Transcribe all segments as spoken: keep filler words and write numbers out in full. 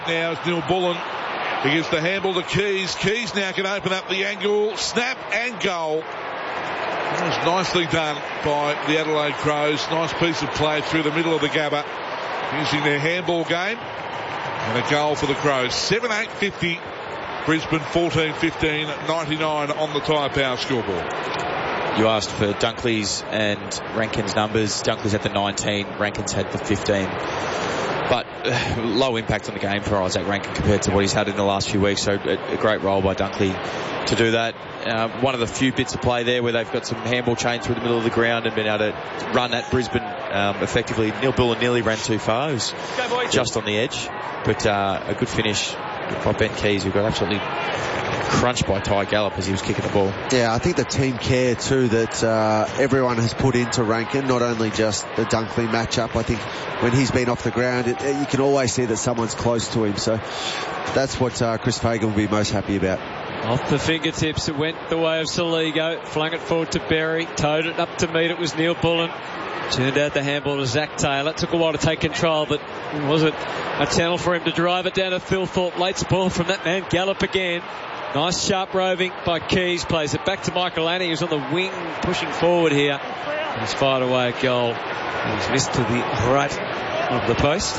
Now it's Neil Bullen. He gives the handball to Keys. Keys now can open up the angle. Snap and goal. That was nicely done by the Adelaide Crows. Nice piece of play through the middle of the Gabba, using their handball game. And a goal for the Crows. seven eight fifty. Brisbane fourteen fifteen ninety-nine on the Tyre Power scoreboard. You asked for Dunkley's and Rankin's numbers. Dunkley's had the nineteen, Rankin's had the fifteen. But uh, low impact on the game for Isaac Rankin compared to what he's had in the last few weeks. So a, a great role by Dunkley to do that. Uh, one of the few bits of play there where they've got some handball chain through the middle of the ground and been able to run at Brisbane um, effectively. Neil Bullen nearly ran too far. He was just on the edge. But uh, a good finish by Ben Keys, who got absolutely crunched by Ty Gallop as he was kicking the ball. Yeah, I think the team care too that uh, everyone has put into Rankin, not only just the Dunkley matchup. I think when he's been off the ground, it, you can always see that someone's close to him. So that's what uh, Chris Fagan will be most happy about. Off the fingertips, it went the way of Soligo, flung it forward to Berry, towed it up to meet it was Neil Bullen. Turned out the handball to Zach Taylor. It took a while to take control, but was it a channel for him to drive it down to Phil Thorpe? Late ball from that man, Gallop again. Nice sharp roving by Keys. Plays it back to Michael Annie, who's on the wing pushing forward here. He's fired away a goal. He's missed to the right of the post.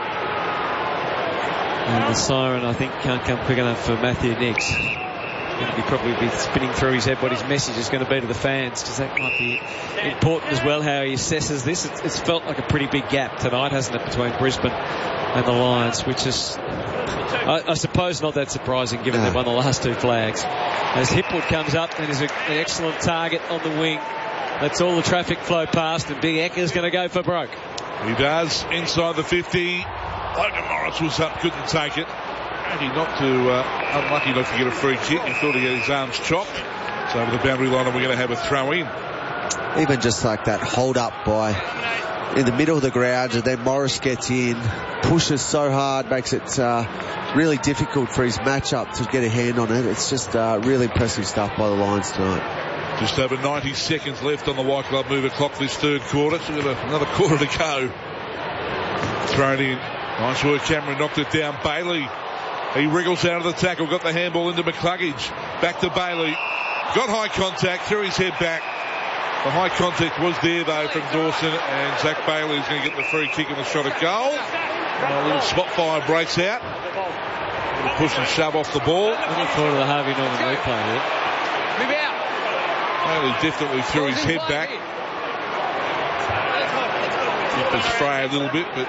And the siren, I think, can't come quick enough for Matthew Nicks. Going to be probably be spinning through his head what his message is going to be to the fans, because that might be important as well, how he assesses this. It's, it's felt like a pretty big gap tonight, hasn't it, between Brisbane and the Lions, which is, I, I suppose, not that surprising given no. they've won the last two flags. As Hipwood comes up and is a, an excellent target on the wing. That's all the traffic flow past, and Big Ecker's going to go for broke. He does, inside the fifty. Logan Morris was up, couldn't take it. He not to, uh, unlucky not to get a free kick. He thought he'd get his arms chopped. So over the boundary line, and we're going to have a throw in. Even just like that hold up by in the middle of the ground, and then Morris gets in, pushes so hard, makes it uh, really difficult for his matchup to get a hand on it. It's just uh, really impressive stuff by the Lions tonight. Just over ninety seconds left on the White Glove mover clock this third quarter. So we've got another quarter to go. Thrown in. Nice work, Cameron knocked it down. Bailey. He wriggles out of the tackle, got the handball into McCluggage. Back to Bailey. Got high contact, threw his head back. The high contact was there, though, from Dawson, and Zach Bailey is going to get the free kick and the shot at goal. And a little spot fire breaks out. A little push and shove off the ball. Looking forward to the Harvey Norman replay here. Move out. Bailey definitely threw his head back. It was fray a little bit, but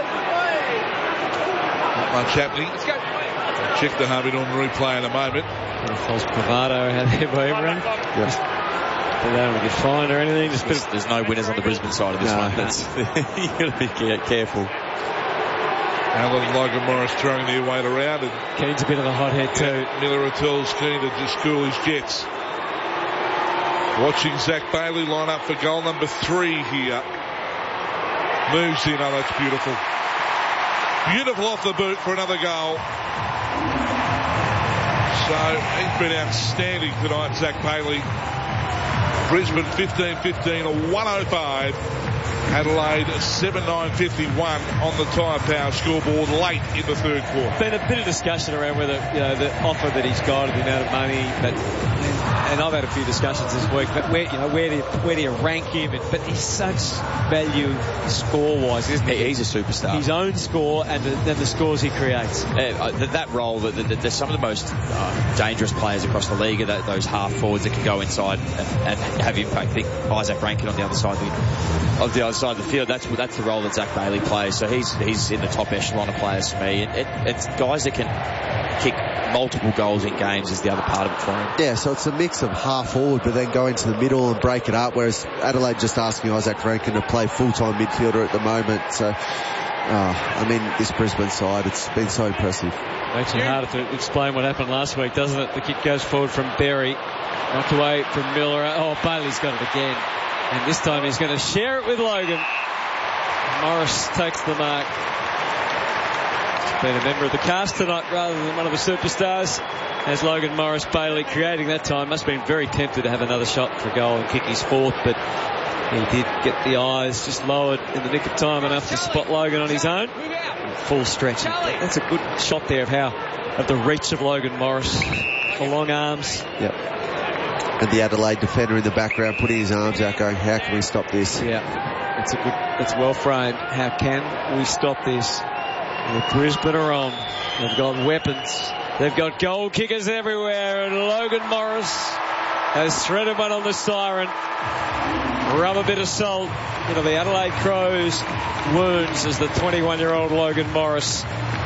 not much happening. Let's go. Check the Harvey Norman replay in a moment. A false bravado out there by everyone. Yes. They don't get fined or anything. Just there's, there's no winners on the Brisbane side of this no, one. That's, you've got to be careful. Alan Logan Morris throwing their weight around. And Keen's a bit of a hothead too. Yeah, Miller Attell's keen to just cool his jets. Watching Zach Bailey line up for goal number three here. Moves in. Oh, that's beautiful. Beautiful off the boot for another goal. So he's been outstanding tonight, Zach Bailey. Brisbane fifteen fifteen, a one oh five. Adelaide seven nine fifty-one on the Tyre Power scoreboard late in the third quarter. Been a bit of discussion around whether, you know, the offer that he's got, the amount of money, but and I've had a few discussions this week, but where, you know, where do you, where do you rank him? But he's such value score-wise, isn't he? He's a superstar. His own score and the, and the scores he creates. Uh, that, that role, the, the, the, some of the most uh, dangerous players across the league are that, those half forwards that can go inside and, and have impact. I think Isaac Rankin on the other side of the, of the other side of the field. That's that's the role that Zach Bailey plays. So he's he's in the top echelon of players for me. It, it, it's guys that can kick multiple goals in games is the other part of it for him. Yeah, so it's a mix of half forward, but then go into the middle and break it up. Whereas Adelaide just asking Isaac Rankin to play full-time midfielder at the moment. So, uh, I mean, this Brisbane side, it's been so impressive. Makes it harder to explain what happened last week, doesn't it? The kick goes forward from Berry, knocked away from Miller. Oh, Bailey's got it again. And this time he's going to share it with Logan. Morris takes the mark. He's been a member of the cast tonight rather than one of the superstars. As Logan Morris Bailey creating that time. Must have been very tempted to have another shot for goal and kick his fourth, but He did get the eyes just lowered in the nick of time enough to spot Logan on his own. Full stretch. That's a good shot there of how, of the reach of Logan Morris. The long arms. Yep. And the Adelaide defender in the background putting his arms out going, how can we stop this? Yeah. It's a good, it's well framed. How can we stop this? The Brisbane are on. They've got weapons. They've got goal kickers everywhere, and Logan Morris has threaded one on the siren. Rub a bit of salt into the Adelaide Crows' wounds as the twenty-one-year-old Logan Morris,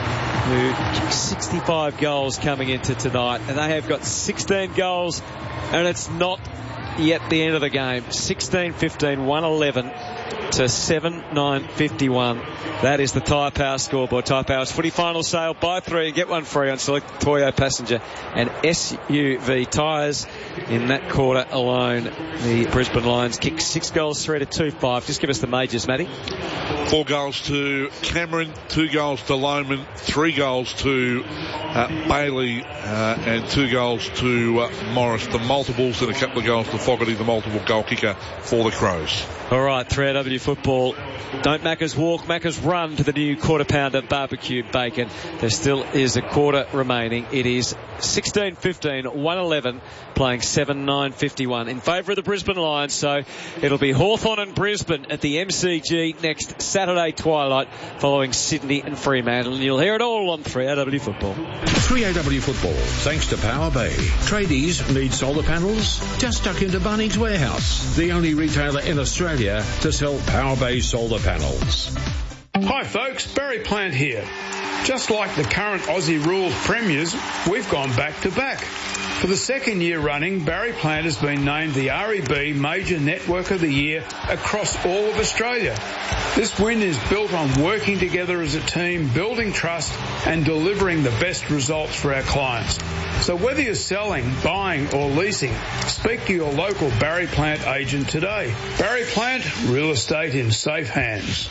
who kicked sixty-five goals coming into tonight, and they have got sixteen goals, and it's not yet the end of the game. sixteen fifteen, one eleven to seven nine fifty-one. That is the Tyre Power scoreboard. Tyre Power's footy final sale. Buy three and get one free on select Toyo passenger and S U V tyres. In that quarter alone, the Brisbane Lions kicked six goals, three to two, five. Just give us the majors, Matty. Four goals to Cameron, two goals to Lohman, three goals to uh, Bailey, uh, and two goals to uh, Morris. The multiples and a couple of goals to Fogarty, the multiple goal kicker for the Crows. All right, three A W football. Don't Maccas walk, Maccas run to the new quarter pounder barbecue bacon. There still is a quarter remaining. It is sixteen fifteen, one eleven, playing seven nine fifty-one in favour of the Brisbane Lions. So it'll be Hawthorn and Brisbane at the M C G next Saturday twilight, following Sydney and Fremantle. And you'll hear it all on three A W football. three A W football, thanks to Power Bay. Tradies need solar panels? Just duck into Bunnings Warehouse, the only retailer in Australia to sell Power Bay solar panels. Hi folks, Barry Plant here. Just like the current Aussie Rules premiers, we've gone back to back. For the second year running, Barry Plant has been named the R E B Major Network of the Year across all of Australia. This win is built on working together as a team, building trust and delivering the best results for our clients. So whether you're selling, buying or leasing, speak to your local Barry Plant agent today. Barry Plant, real estate in safe hands.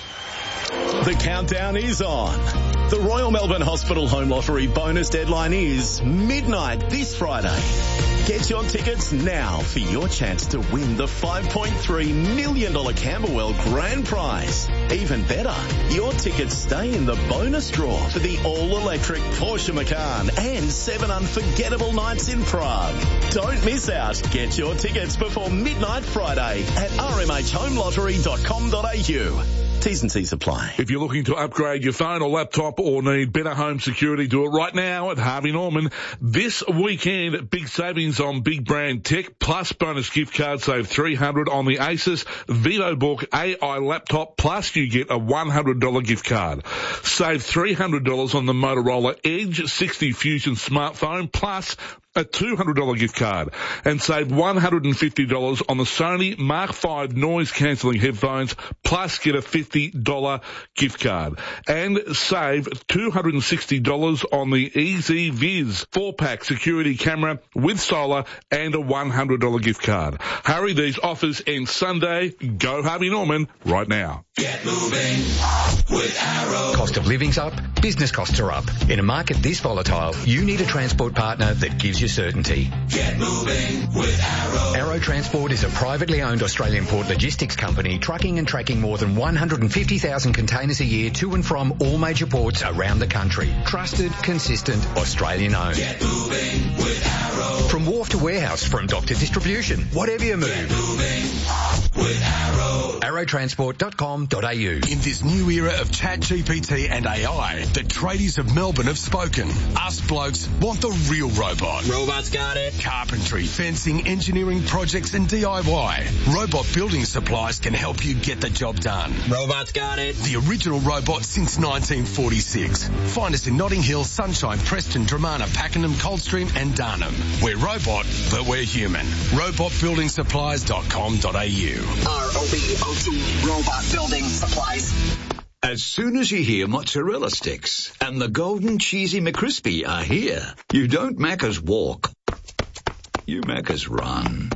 The countdown is on. The Royal Melbourne Hospital Home Lottery bonus deadline is midnight this Friday. Get your tickets now for your chance to win the five point three million dollars Camberwell Grand Prize. Even better, your tickets stay in the bonus draw for the all-electric Porsche Macan and seven unforgettable nights in Prague. Don't miss out. Get your tickets before midnight Friday at r m h home lottery dot com dot a u. T's and C's apply. If you're looking to upgrade your phone or laptop or need better home security, do it right now at Harvey Norman. This weekend, big savings on big brand tech plus bonus gift card. Save three hundred dollars on the Asus VivoBook A I laptop, plus you get a one hundred dollars gift card. Save three hundred dollars on the Motorola Edge sixty Fusion smartphone, plus a two hundred dollars gift card, and save one hundred fifty dollars on the Sony Mark five noise cancelling headphones, plus get a fifty dollars gift card, and save two hundred sixty dollars on the EasyViz four pack security camera with solar and a one hundred dollars gift card. Hurry, these offers end Sunday. Go Harvey Norman right now. Get moving with Arrow. Cost of living's up, business costs are up. In a market this volatile, you need a transport partner that gives you certainty. Get moving with Arrow. Arrow Transport is a privately owned Australian port logistics company trucking and tracking more than one hundred fifty thousand containers a year to and from all major ports around the country. Trusted, consistent, Australian owned. Get moving with Arrow. From wharf to warehouse, from dock to distribution, whatever you move. Get moving with Arrow. arrow transport dot com dot a u. In this new era of Chat G P T and A I, the tradies of Melbourne have spoken. Us blokes want the real robot. Robots got it. Carpentry, fencing, engineering projects and D I Y. Robot Building Supplies can help you get the job done. Robots got it. The original robot since nineteen forty-six. Find us in Notting Hill, Sunshine, Preston, Dramana, Pakenham, Coldstream and Darnham. We're robot, but we're human. robot building supplies dot com dot a u. R O B O T, Robot Building Supplies. As soon as you hear mozzarella sticks and the golden cheesy McCrispy are here, you don't Macca's walk, you Macca's run.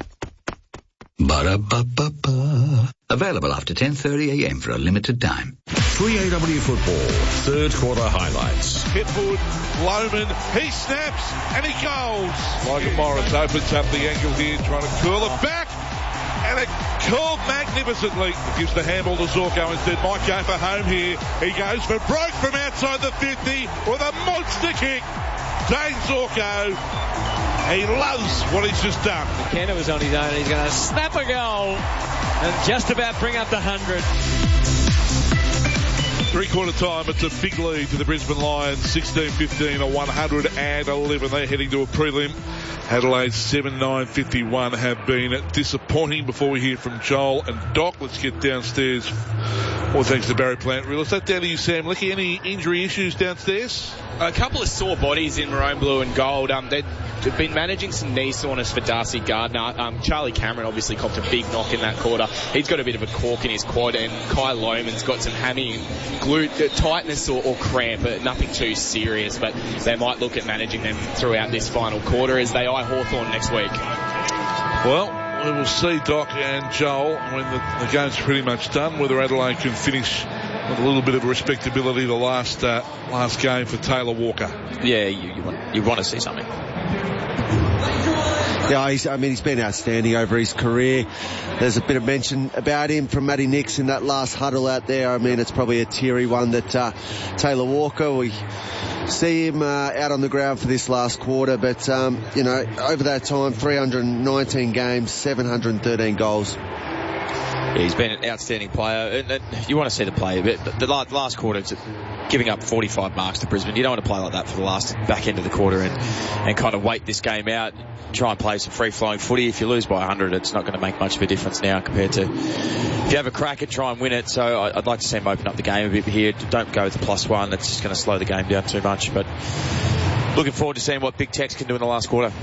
Ba-da-ba-ba-ba. Available after ten thirty a m for a limited time. three A W football, third quarter highlights. Pitwood, Lohman, he snaps and he goes. Logan Morris opens up the angle here, trying to curl it back, and it called magnificently. Gives the handball to Zorko instead. Might go for home here. He goes for broke from outside the fifty with a monster kick. Dane Zorko, he loves what he's just done. McKenna was on his own. He's going to snap a goal and just about bring up the one hundred. Three-quarter time, it's a big lead to the Brisbane Lions, sixteen fifteen or one hundred eleven. They're heading to a prelim. Adelaide seven nine fifty-one have been disappointing. Before we hear from Joel and Doc, let's get downstairs. Well, thanks to Barry Plant Real Estate. Down to you, Sam Licky. Any injury issues downstairs? A couple of sore bodies in maroon, blue and gold. Um, they've been managing some knee soreness for Darcy Gardner. Um, Charlie Cameron obviously copped a big knock in that quarter. He's got a bit of a cork in his quad, and Kai Lohman's got some hammy and glute uh, tightness or, or cramp, but nothing too serious. But they might look at managing them throughout this final quarter as they eye Hawthorn next week. Well, we will see Doc and Joel when the, the game's pretty much done, whether Adelaide can finish with a little bit of respectability the last uh, last game for Taylor Walker. Yeah, you, you, want, you want to see something. Yeah, he's, I mean, he's been outstanding over his career. There's a bit of mention about him from Matty Nix in that last huddle out there. I mean, it's probably a teary one that uh, Taylor Walker, we see him uh, out on the ground for this last quarter, but, um, you know, over that time, three hundred nineteen games, seven hundred thirteen goals. Yeah, he's been an outstanding player. And, and you want to see the play a bit. The last quarter, it's giving up forty-five marks to Brisbane. You don't want to play like that for the last back end of the quarter and, and kind of wait this game out. Try and play some free-flowing footy. If you lose by one hundred, it's not going to make much of a difference now compared to if you have a crack at try and win it. So I'd like to see him open up the game a bit here. Don't go with the plus one. That's just going to slow the game down too much. But looking forward to seeing what Big Tex can do in the last quarter.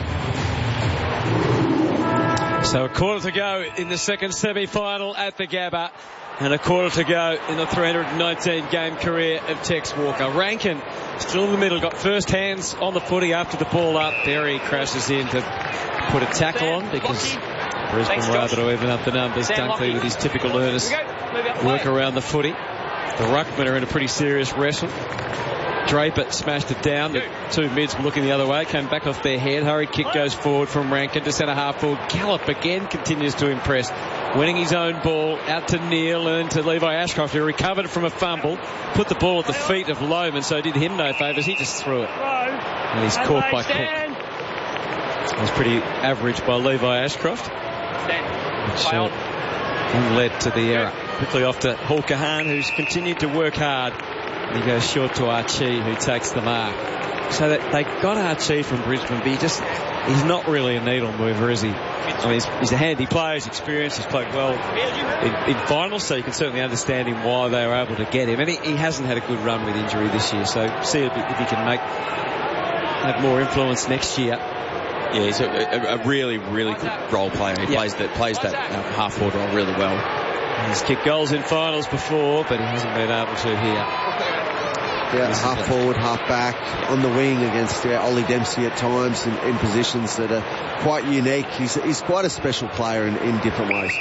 So a quarter to go in the second semi-final at the Gabba, and a quarter to go in the three hundred nineteen game career of Tex Walker. Rankin still in the middle, got first hands on the footy after the ball up. There he crashes in to put a tackle on because Brisbane were able to even up the numbers. Dunkley with his typical earnest work around the footy. The ruckmen are in a pretty serious wrestle. Draper smashed it down. The two mids were looking the other way. Came back off their head. Hurried kick goes forward from Rankin to centre half forward. Gallop again continues to impress. Winning his own ball out to Neil and to Levi Ashcroft, who recovered from a fumble. Put the ball at the feet of Lohman, so did him no favours. He just threw it. And he's caught by Cook. It was pretty average by Levi Ashcroft. Which uh, led to the error. Quickly off to Hall Kahan, who's continued to work hard. He goes short to Archie, who takes the mark. So that they got Archie from Brisbane, but he just, he's not really a needle mover, is he? I mean, he's, he's a handy player, he's experienced, he's played well in, in finals, so you can certainly understand him why they were able to get him. And he, he hasn't had a good run with injury this year, so see if, if he can make have more influence next year. Yeah, he's a, a, a really, really good role player. He yep. plays that plays that um, half forward role really well. He's kicked goals in finals before, but he hasn't been able to here. Yeah, half forward, half back, on the wing against yeah, Ollie Dempsey at times in, in positions that are quite unique. He's, he's quite a special player in, in different ways.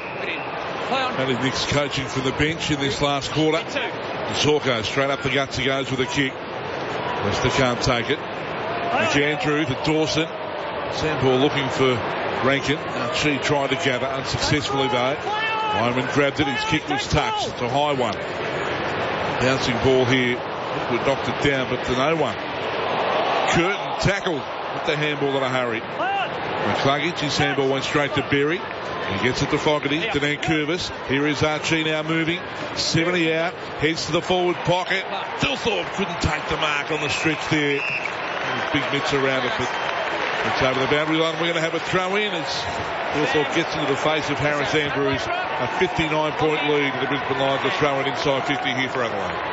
Matty Nix coaching from the bench in this last quarter. Zorko straight up the guts he goes with a kick. Lester can't take it. McAndrew to Dawson. Sandball looking for Rankin. She tried to gather unsuccessfully though. Lyman grabbed it. His kick was touched. It's a high one. Bouncing ball here. We knocked it down, but to no one. Curtin tackled with the handball in a hurry. McCluggage, his handball went straight to Berry. He gets it to Fogarty, to Nankervis. Here is Archie now moving. seventy out, heads to the forward pocket. Dilthorpe couldn't take the mark on the stretch there. There's big mitts around it, but it's over the boundary line. We're going to have a throw in as Dilthorpe gets into the face of Harris Andrews. A fifty-nine point lead to the Brisbane Lions. A throw in inside fifty here for Adelaide.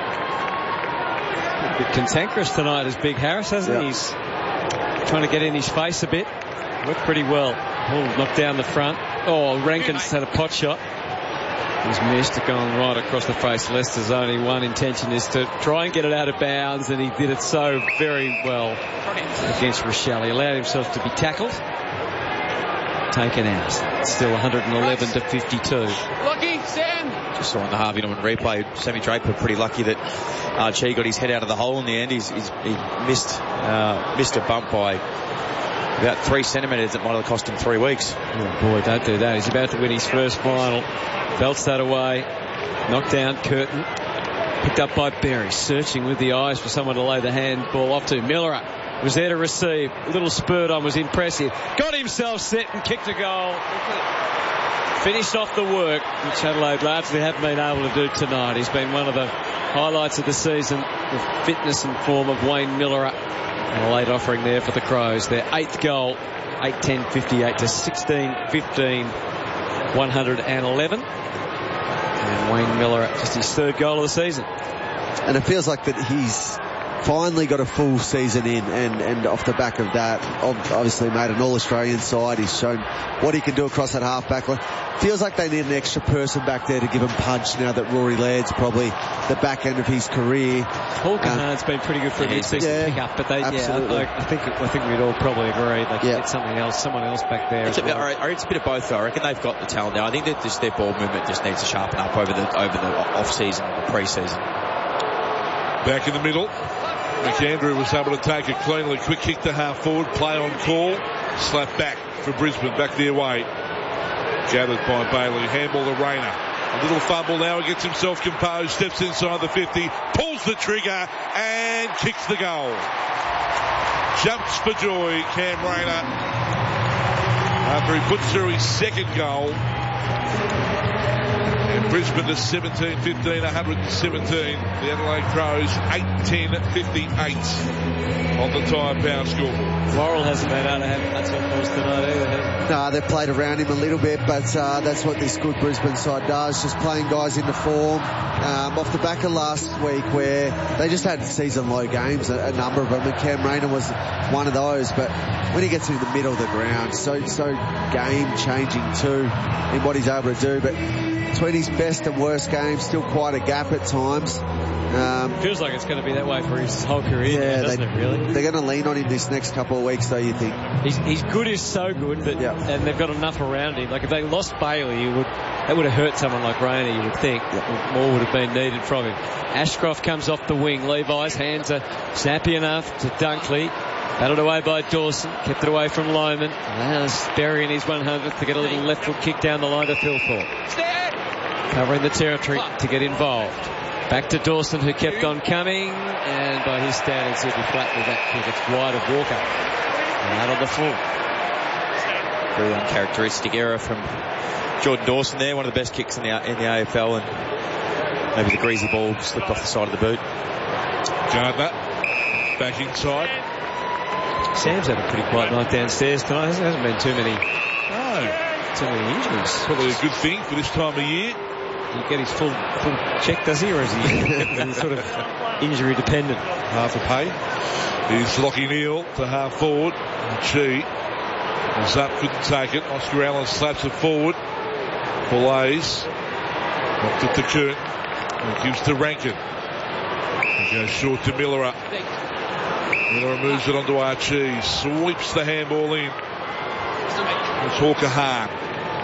A bit cantankerous tonight is Big Harris, hasn't he? Yeah. He's trying to get in his face a bit. Worked pretty well. Oh, knocked down the front. Oh, Rankin's had a pot shot. He's missed it going right across the face. Leicester's only one intention is to try and get it out of bounds, and he did it so very well against Rochelle. He allowed himself to be tackled. Taken out. Still one hundred eleven to fifty-two. Lucky, Sam. Just saw on the Harvey Norman replay, Sammy Draper pretty lucky that Archie got his head out of the hole in the end. He's, he's he missed uh, missed a bump by about three centimetres that might have cost him three weeks. Oh boy, don't do that. He's about to win his first final. Belts that away. Knocked down Curtin. Picked up by Berry. Searching with the eyes for someone to lay the handball off to. Miller was there to receive. A little spurt on was impressive. Got himself set and kicked a goal. Finished off the work, which Adelaide largely haven't been able to do tonight. He's been one of the highlights of the season, the fitness and form of Wayne Miller. And a late offering there for the Crows. Their eighth goal, eight ten fifty-eight to sixteen fifteen, one hundred eleven. And Wayne Miller, just his third goal of the season. And it feels like that he's finally got a full season in, and, and off the back of that, obviously made an All-Australian side. He's shown what he can do across that half-back line. Feels like they need an extra person back there to give him punch now that Rory Laird's probably the back end of his career. Paul Cahan's um, been pretty good for a mid-season yeah, pick-up, but they, absolutely. yeah, I, I think I think we'd all probably agree they yeah. get something else, someone else back there. It's a, bit, well. It's a bit of both, though. I reckon they've got the talent now. I think that just their ball movement just needs to sharpen up over the over the off-season, the pre-season. Back in the middle. McAndrew was able to take it cleanly. Quick kick to half forward. Play on call. Slap back for Brisbane. Back their way. Gathered by Bailey. Handball to Rayner. A little fumble now. He gets himself composed. Steps inside the fifty. Pulls the trigger and kicks the goal. Jumps for joy. Cam Rayner. After he puts through his second goal. And Brisbane to seventeen fifteen, one hundred seventeen. The Adelaide Crows eight ten fifty-eight on the Tyre Power score. Worrell hasn't been able to have much on course tonight either. No, they've played around him a little bit, but uh, that's what this good Brisbane side does, just playing guys into form. Um, off the back of last week where they just had season low games, a, a number of them, and Cam Rayner was one of those, but when he gets in the middle of the ground, so so game changing too in what he's able to do. But between his best and worst games, still quite a gap at times. Um, Feels like it's going to be that way for his whole career, yeah, now, doesn't they, it, really? They're going to lean on him this next couple of weeks, though, you think? He's, he's good is so good, but yeah. and they've got enough around him. Like, if they lost Bailey, you would, that would have hurt someone like Rayner, you would think. Yeah. More would have been needed from him. Ashcroft comes off the wing. Levi's hands are snappy enough to Dunkley. Battled away by Dawson. Kept it away from Lohman. Allows Berry in his one hundredth to get a little left foot kick down the line to Thilthorpe. Covering the territory to get involved. Back to Dawson, who kept on coming, and by his standards he'll be flat with that kick. It's wide of Walker. And out on the full. Very uncharacteristic error from Jordan Dawson there. One of the best kicks in the in the A F L, and maybe the greasy ball slipped off the side of the boot. Gardner back inside. Sam's had a pretty quiet night downstairs tonight. There hasn't been too many. No. Too many injuries. Probably a good thing for this time of year. You get his full full check, does he, or is he sort of injury dependent? Half a pay. Here's Lockie Neal to half forward. She was up, couldn't take it. Oscar Allen slaps it forward. Belays knocked it to Kurt. And gives to Rankin. He goes short to Miller. Miller moves it onto Archie. Sweeps the handball in. It's Hawker Hahn.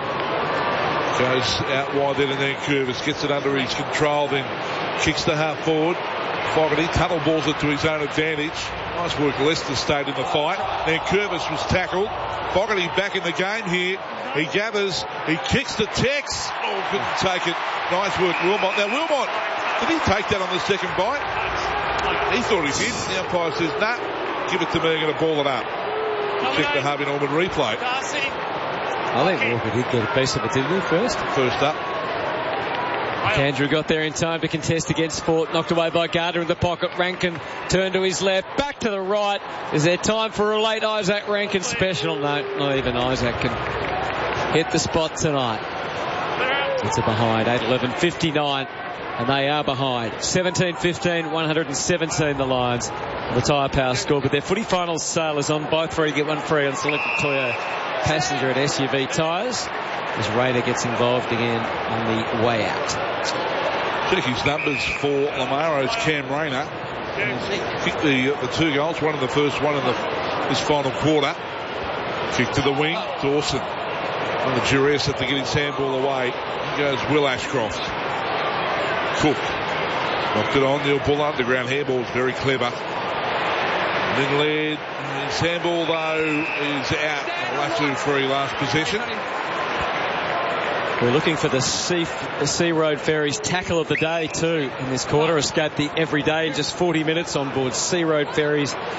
Goes out wide then and then Curvis gets it under his control, then kicks the half forward. Fogarty tunnel balls it to his own advantage. Nice work. Leicester stayed in the fight. Then Curvis was tackled. Fogarty back in the game here. He gathers. He kicks to Tex. Oh, couldn't take it. Nice work, Wilmot. Now Wilmot, did he take that on the second bite? He thought he did. The umpire says, nah, give it to me. I'm going to ball it up. We'll check the Harvey Norman replay. I think Walker did get a piece of it, didn't he, first? First up. Andrew got there in time to contest against Fort. Knocked away by Gardner in the pocket. Rankin turned to his left. Back to the right. Is there time for a late Isaac Rankin special? No, not even Isaac can hit the spot tonight. It's a behind. eight eleven fifty-nine. And they are behind. seventeen fifteen, one hundred seventeen the Lions. The Tyre Power score. But their footy finals sale is on. Buy three, get one free on selected Toyota passenger at S U V tyres. As Raider gets involved again on the way out. Check his numbers for Lamaro's Cam Rayner. Kicked the, uh, the two goals, one in the first, one in the, this final quarter. Kick to the wing, Dawson. On the Jurez had to get his handball away. He goes Will Ashcroft. Cook. Knocked it on, Neil Bull underground handball was very clever. Lindley, his handball though is out. Latu free last possession. We're looking for the Sea, sea Road Ferries tackle of the day too in this quarter. Escaped the everyday in just forty minutes on board Sea Road Ferries.